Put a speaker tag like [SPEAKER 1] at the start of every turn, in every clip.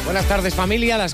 [SPEAKER 1] Buenas tardes, familia, las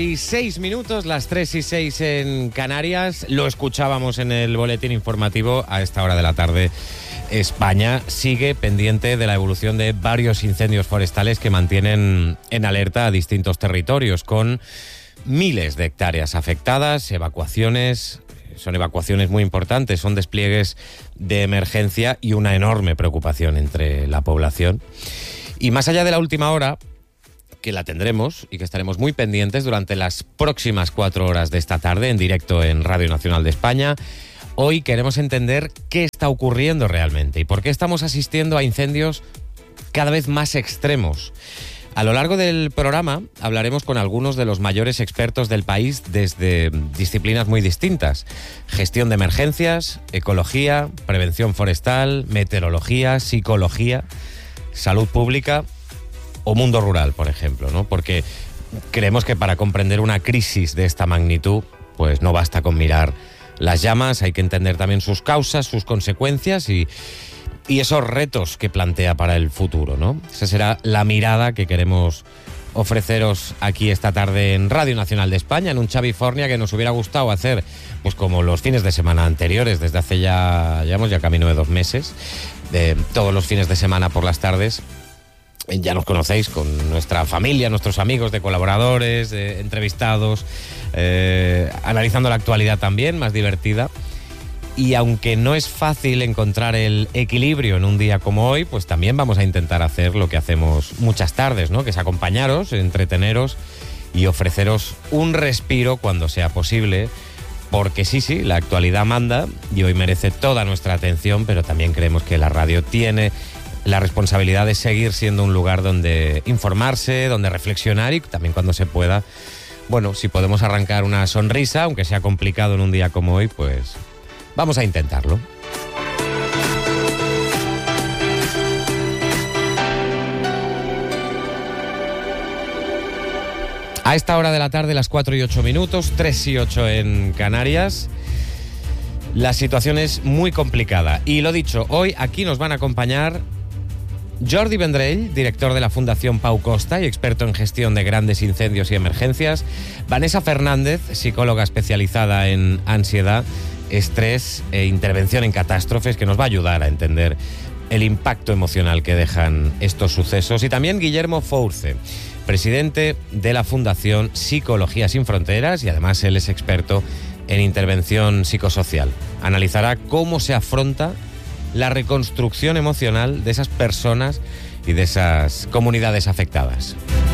[SPEAKER 1] 4:06, las 3:06 en Canarias. Lo escuchábamos en el boletín informativo. A esta hora de la tarde, España sigue pendiente de la evolución de varios incendios forestales que mantienen en alerta a distintos territorios, con miles de hectáreas afectadas, evacuaciones. Son evacuaciones muy importantes, son despliegues de emergencia y una enorme preocupación entre la población. Y más allá de la última hora, que la tendremos y que estaremos muy pendientes durante las próximas 4 horas de esta tarde en directo en Radio Nacional de España, hoy queremos entender qué está ocurriendo realmente y por qué estamos asistiendo a incendios cada vez más extremos. A lo largo del programa hablaremos con algunos de los mayores expertos del país desde disciplinas muy distintas: gestión de emergencias, ecología, prevención forestal, meteorología, psicología, salud pública o mundo rural, por ejemplo, ¿no? Porque creemos que para comprender una crisis de esta magnitud, pues no basta con mirar las llamas, hay que entender también sus causas, sus consecuencias y esos retos que plantea para el futuro, ¿no? Esa será la mirada que queremos ofreceros aquí esta tarde en Radio Nacional de España, en un Xavifornia que nos hubiera gustado hacer, pues como los fines de semana anteriores, desde hace llevamos camino de 2 meses, todos los fines de semana por las tardes. Ya nos conocéis, con nuestra familia, nuestros amigos, de colaboradores, de entrevistados, analizando la actualidad también, más divertida. Y aunque no es fácil encontrar el equilibrio en un día como hoy, pues también vamos a intentar hacer lo que hacemos muchas tardes, ¿no? Que es acompañaros, entreteneros y ofreceros un respiro cuando sea posible. Porque sí, la actualidad manda y hoy merece toda nuestra atención, pero también creemos que la radio tiene la responsabilidad de seguir siendo un lugar donde informarse, donde reflexionar y también, cuando se pueda, bueno, si podemos arrancar una sonrisa, aunque sea complicado en un día como hoy, pues vamos a intentarlo. A esta hora de la tarde, las 4:08, 3:08 en Canarias, la situación es muy complicada. Y lo dicho, hoy aquí nos van a acompañar Jordi Vendrell, director de la Fundación Pau Costa y experto en gestión de grandes incendios y emergencias; Vanessa Fernández, psicóloga especializada en ansiedad, estrés e intervención en catástrofes, que nos va a ayudar a entender el impacto emocional que dejan estos sucesos; y también Guillermo Fource, presidente de la Fundación Psicología Sin Fronteras, y además él es experto en intervención psicosocial. Analizará cómo se afronta la reconstrucción emocional de esas personas y de esas comunidades afectadas.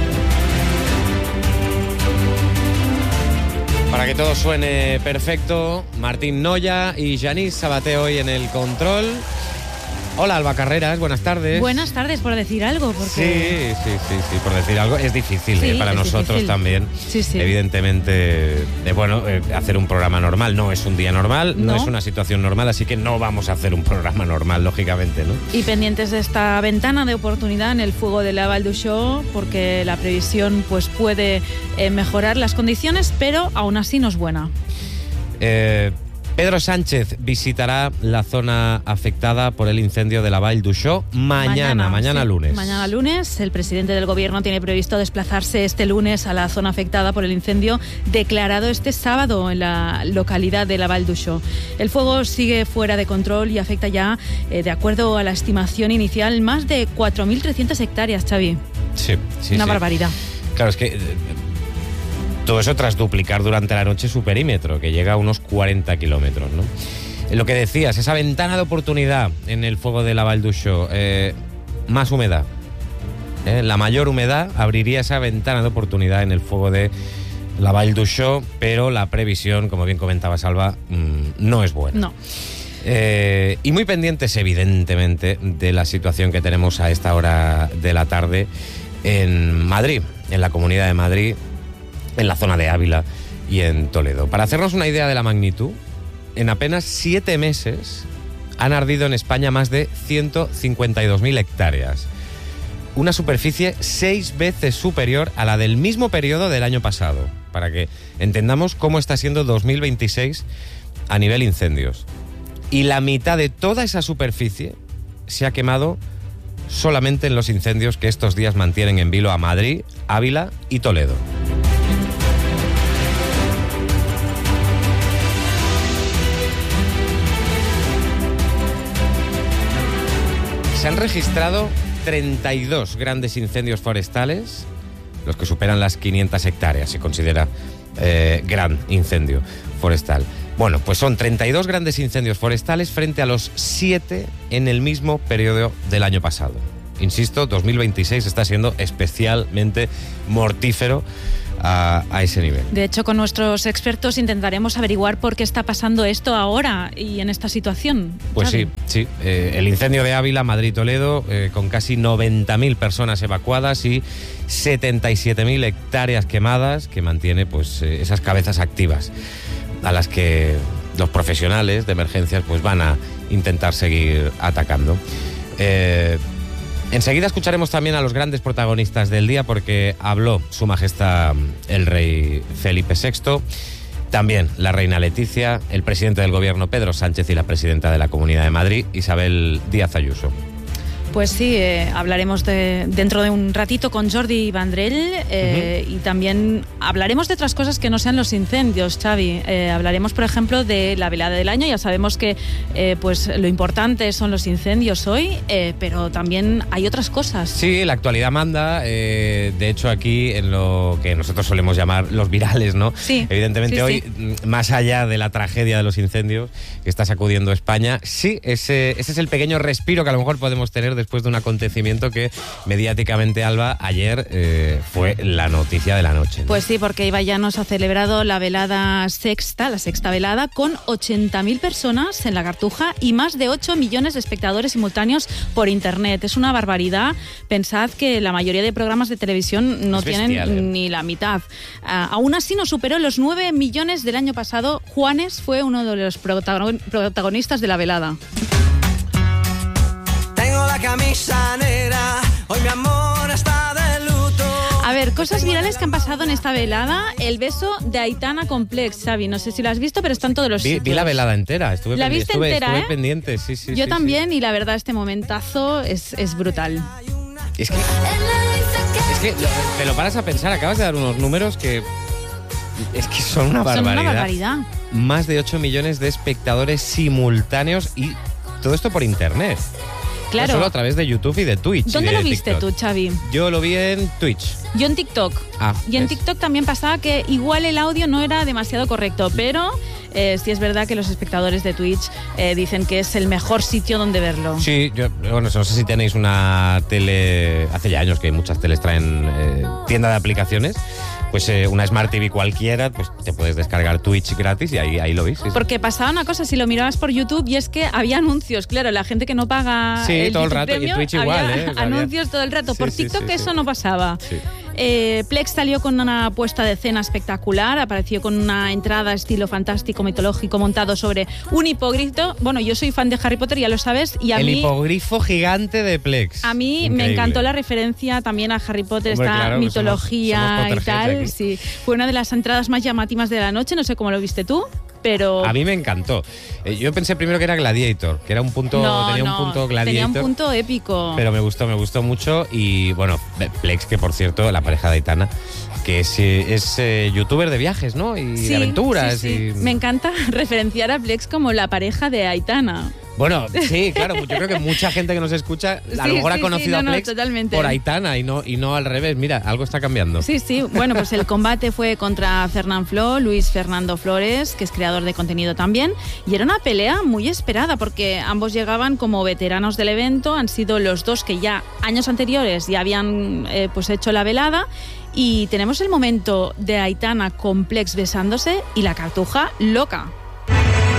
[SPEAKER 1] Para que todo suene perfecto, Martín Noya y Yanis Sabaté hoy en el control. Hola, Alba Carreras, buenas tardes.
[SPEAKER 2] Buenas tardes, por decir algo. Porque...
[SPEAKER 1] Sí, por decir algo. Es difícil, para es nosotros difícil. También. Sí. Evidentemente, hacer un programa normal. No es un día normal, no es una situación normal, así que no vamos a hacer un programa normal, lógicamente, ¿no? Y
[SPEAKER 2] pendientes de esta ventana de oportunidad en el fuego de la Vall d'Uixó, porque la previsión pues puede mejorar las condiciones, pero aún así no es buena.
[SPEAKER 1] Pedro Sánchez visitará la zona afectada por el incendio de la Vall d'Uixó mañana lunes.
[SPEAKER 2] Mañana lunes, el presidente del gobierno tiene previsto desplazarse este lunes a la zona afectada por el incendio declarado este sábado en la localidad de la Vall d'Uixó. El fuego sigue fuera de control y afecta ya, de acuerdo a la estimación inicial, más de 4.300 hectáreas, Xavi.
[SPEAKER 1] Sí.
[SPEAKER 2] Una barbaridad.
[SPEAKER 1] Claro, es que todo eso tras duplicar durante la noche su perímetro, que llega a unos 40 kilómetros, ¿no? Lo que decías, esa ventana de oportunidad en el fuego de la Vall d'Uixó, más humedad. La mayor humedad abriría esa ventana de oportunidad en el fuego de la Vall d'Uixó, pero la previsión, como bien comentaba Salva, no es buena.
[SPEAKER 2] No.
[SPEAKER 1] Y muy pendientes, evidentemente, de la situación que tenemos a esta hora de la tarde en Madrid, en la Comunidad de Madrid, en la zona de Ávila y en Toledo. Para hacernos una idea de la magnitud, en apenas 7 meses han ardido en España más de 152.000 hectáreas. Una superficie 6 veces superior a la del mismo periodo del año pasado, para que entendamos cómo está siendo 2026 a nivel incendios. Y la mitad de toda esa superficie se ha quemado solamente en los incendios que estos días mantienen en vilo a Madrid, Ávila y Toledo. Se han registrado 32 grandes incendios forestales, los que superan las 500 hectáreas, se considera gran incendio forestal. Bueno, pues son 32 grandes incendios forestales frente a los 7 en el mismo periodo del año pasado. Insisto, 2026 está siendo especialmente mortífero a ese nivel.
[SPEAKER 2] De hecho, con nuestros expertos intentaremos averiguar por qué está pasando esto ahora y en esta situación.
[SPEAKER 1] Pues
[SPEAKER 2] ¿sabe?
[SPEAKER 1] sí. El incendio de Ávila, Madrid-Toledo, con casi 90.000 personas evacuadas y 77.000 hectáreas quemadas, que mantiene pues esas cabezas activas a las que los profesionales de emergencias pues van a intentar seguir atacando. Enseguida escucharemos también a los grandes protagonistas del día, porque habló Su Majestad el Rey Felipe VI, también la Reina Leticia, el presidente del Gobierno Pedro Sánchez y la presidenta de la Comunidad de Madrid, Isabel Díaz Ayuso.
[SPEAKER 2] Pues sí, hablaremos dentro de un ratito con Jordi Vendrell y también hablaremos de otras cosas que no sean los incendios, Xavi. Hablaremos, por ejemplo, de la velada del año. Ya sabemos que pues lo importante son los incendios hoy, pero también hay otras cosas.
[SPEAKER 1] Sí, la actualidad manda. De hecho, aquí en lo que nosotros solemos llamar los virales, ¿no?
[SPEAKER 2] Sí.
[SPEAKER 1] Evidentemente
[SPEAKER 2] Sí,
[SPEAKER 1] hoy, más allá de la tragedia de los incendios que está sacudiendo España, sí, ese es el pequeño respiro que a lo mejor podemos tener después de un acontecimiento que mediáticamente, Alba, ayer fue la noticia de la noche, ¿no?
[SPEAKER 2] Pues sí, porque Ibai Llanos ha celebrado la velada sexta, la sexta velada, con 80.000 personas en la Cartuja y más de 8 millones de espectadores simultáneos por internet. Es una barbaridad. Pensad que la mayoría de programas de televisión no tienen
[SPEAKER 1] bestial,
[SPEAKER 2] ni la mitad. Aún así no superó los 9 millones del año pasado. Juanes fue uno de los protagonistas de la velada.
[SPEAKER 3] Tengo la camisa negra, hoy mi amor está de luto.
[SPEAKER 2] A ver, cosas virales que han pasado en esta velada. El beso de Aitana con Plex, Xavi. No sé si lo has visto, pero está en todos los sitios.
[SPEAKER 1] Vi la velada entera, estuve pendiente, sí.
[SPEAKER 2] Yo también, y la verdad, este momentazo es brutal.
[SPEAKER 1] Es que te lo paras a pensar, acabas de dar unos números que es que son una barbaridad.
[SPEAKER 2] Son una barbaridad.
[SPEAKER 1] Más de 8 millones de espectadores simultáneos y todo esto por internet.
[SPEAKER 2] Claro.
[SPEAKER 1] No solo a través de YouTube y de Twitch.
[SPEAKER 2] ¿Dónde lo viste
[SPEAKER 1] TikTok.
[SPEAKER 2] tú, Xavi?
[SPEAKER 1] Yo lo vi en Twitch.
[SPEAKER 2] Yo en TikTok. Y en TikTok también pasaba que igual el audio no era demasiado correcto, pero sí es verdad que los espectadores de Twitch dicen que es el mejor sitio donde verlo.
[SPEAKER 1] Sí, bueno, no sé si tenéis una tele, hace ya años que muchas teles traen tienda de aplicaciones, pues una Smart TV cualquiera, pues te puedes descargar Twitch gratis y ahí lo ves. Sí.
[SPEAKER 2] Porque pasaba una cosa, si lo mirabas por YouTube, y es que había anuncios, claro, la gente que no paga el
[SPEAKER 1] todo el
[SPEAKER 2] YouTube
[SPEAKER 1] rato,
[SPEAKER 2] Premium,
[SPEAKER 1] y Twitch igual,
[SPEAKER 2] había anuncios todo el rato.
[SPEAKER 1] Sí,
[SPEAKER 2] Por
[SPEAKER 1] sí,
[SPEAKER 2] TikTok
[SPEAKER 1] sí,
[SPEAKER 2] eso
[SPEAKER 1] sí.
[SPEAKER 2] no pasaba.
[SPEAKER 1] Sí.
[SPEAKER 2] Plex salió con una puesta de escena espectacular, apareció con una entrada estilo fantástico, mitológico, montado sobre un hipogrifo. Bueno, yo soy fan de Harry Potter, ya lo sabes, y a
[SPEAKER 1] el
[SPEAKER 2] mí...
[SPEAKER 1] hipogrifo gigante de Plex.
[SPEAKER 2] A mí
[SPEAKER 1] Increíble.
[SPEAKER 2] me encantó la referencia también a Harry Potter,
[SPEAKER 1] Hombre,
[SPEAKER 2] esta
[SPEAKER 1] claro,
[SPEAKER 2] mitología
[SPEAKER 1] somos
[SPEAKER 2] y
[SPEAKER 1] Potterheads
[SPEAKER 2] tal.
[SPEAKER 1] aquí.
[SPEAKER 2] Sí, fue una de las entradas más llamativas de la noche, no sé cómo lo viste tú, pero...
[SPEAKER 1] A mí me encantó. Yo pensé primero que era Gladiator, que era un punto, tenía un punto Gladiator.
[SPEAKER 2] Tenía un punto épico.
[SPEAKER 1] Pero me gustó mucho. Y bueno, Plex, que por cierto, la pareja de Aitana, que es youtuber de viajes, ¿no? Y
[SPEAKER 2] Sí,
[SPEAKER 1] de aventuras.
[SPEAKER 2] sí.
[SPEAKER 1] Y...
[SPEAKER 2] Me encanta referenciar a Plex como la pareja de Aitana.
[SPEAKER 1] Bueno, sí, claro, yo creo que mucha gente que nos escucha a lo mejor ha conocido a Plex
[SPEAKER 2] totalmente.
[SPEAKER 1] por Aitana y no al revés. Mira, algo está cambiando.
[SPEAKER 2] Sí, bueno, pues el combate fue contra Fernán Flo, Luis Fernando Flores, que es creador de contenido también, y era una pelea muy esperada porque ambos llegaban como veteranos del evento, han sido los dos que ya años anteriores ya habían pues hecho la velada, y tenemos el momento de Aitana con Plex besándose y la Cartuja loca.